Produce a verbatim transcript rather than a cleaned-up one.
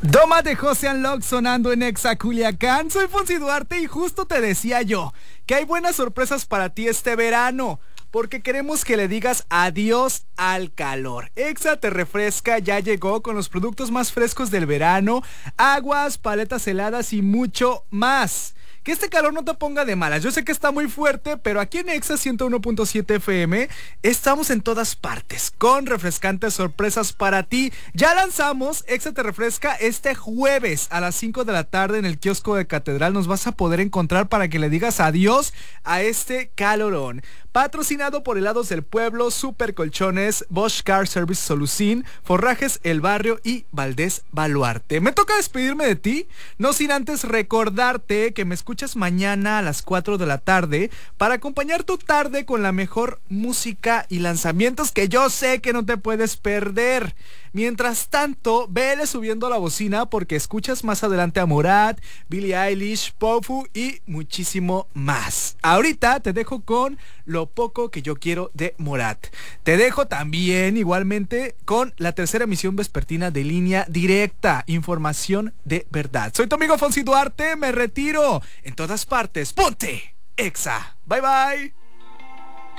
Doma de José Unlock sonando en Exa Culiacán. Soy Fonsi Duarte y justo te decía yo que hay buenas sorpresas para ti este verano, porque queremos que le digas adiós al calor. Exa te refresca, ya llegó con los productos más frescos del verano, aguas, paletas heladas y mucho más. Que este calor no te ponga de malas. Yo sé que está muy fuerte, pero aquí en Exa ciento uno punto siete F M estamos en todas partes con refrescantes sorpresas para ti. Ya lanzamos Exa te refresca este jueves a las cinco de la tarde en el kiosco de Catedral. Nos vas a poder encontrar para que le digas adiós a este calorón. Patrocinado por Helados del Pueblo, Super Colchones, Bosch Car Service Solucín, Forrajes El Barrio y Valdés Baluarte. Me toca despedirme de ti, no sin antes recordarte que me escuchas mañana a las cuatro de la tarde para acompañar tu tarde con la mejor música y lanzamientos que yo sé que no te puedes perder. Mientras tanto, vele subiendo la bocina porque escuchas más adelante a Morat, Billie Eilish, Pofu y muchísimo más. Ahorita te dejo con Lo poco que yo quiero de Morat. Te dejo también igualmente con la tercera emisión vespertina de Línea Directa, información de verdad. Soy tu amigo Fonsi Duarte, me retiro. En todas partes, ponte Exa. Bye bye.